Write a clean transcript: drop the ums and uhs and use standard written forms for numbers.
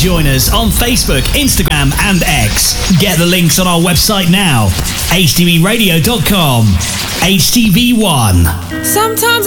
join us on Facebook, Instagram and X. Get the links on our website now, htbradio.com. HTV1. Sometimes